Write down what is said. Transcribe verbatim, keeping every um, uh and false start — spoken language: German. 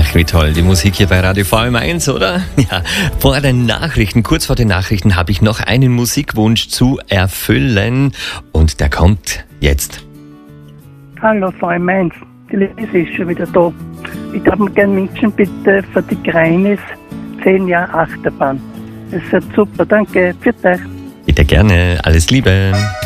Ach, wie toll, die Musik hier bei Radio V M eins, oder? Ja, vor den Nachrichten, kurz vor den Nachrichten, habe ich noch einen Musikwunsch zu erfüllen und der kommt jetzt. Hallo V M eins, die Lise ist schon wieder da. Ich darf mir gerne wünschen, bitte für die Greinis zehn Jahre Achterbahn. Das ist super, danke, für dich. Bitte gerne, alles Liebe.